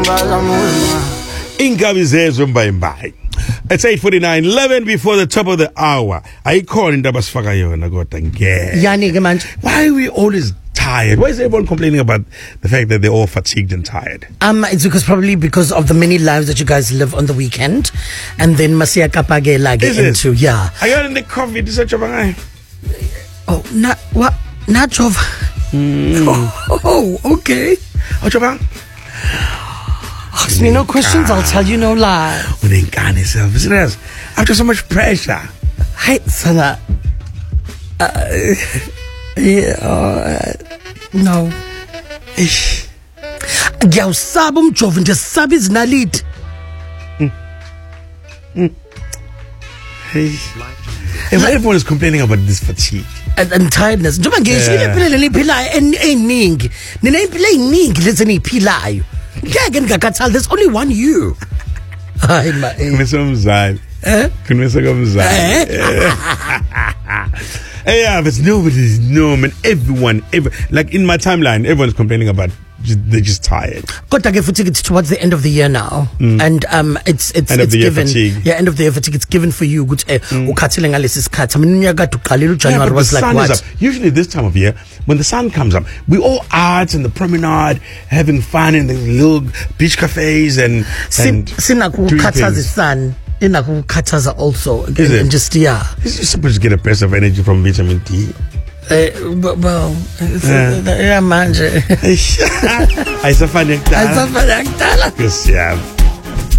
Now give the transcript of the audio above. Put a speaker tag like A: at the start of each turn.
A: Ingabizezwe mbayimbayi. It's 8:49, 11 before the top of the hour. Ayikhona into abasifaka yona kodwa ngeke.
B: Yani ke manje.
A: Why are we always tired? Why is everyone complaining about the fact that they're all fatigued and tired?
B: It's probably because of the many lives that you guys live on the weekend, and then masiya kapagela get into yeah.
A: Are you in the coffee? This is what
B: Oh, not what? Not Jova. Oh, okay.
A: Oh, Jova.
B: Ask me no questions, I'll tell you no lies.
A: Serious. After so much pressure.
B: Hey, Sana. No. Ngiyawusaba umjovo nje sisaba izinaliti.
A: Hey. Everyone is complaining about this fatigue.
B: And tiredness. Njengoba ngisho impilo leliphilayo eningi. Nina impilo eningi lezi niphilayo. Ngeke ngakathala, there's only one you. Hayi ma.
A: Kumesomzali. Kumesomzali. Yeah, there's nobody's man. Everyone, like in my timeline, everyone's complaining about they're just tired.
B: Kodwa ke futhi it's towards the end of the year now, and it's
A: end of the year
B: given
A: fatigue.
B: Yeah, end of the year fatigue. It's given for you ukuthi ukhathele ngalesi sikhathi. I mean unyaka uqalile January was like what?
A: Usually this time of year, when the sun comes up, we all out in the promenade having fun in the little beach cafes and
B: sinakukhathaza sun. Inakukhathaza also, and just
A: You're supposed to get a burst of energy from vitamin D.
B: Well, yeah, manje.
A: Ayisafani yakudala.
B: Ayisafani yakudala.
A: Yes, yeah.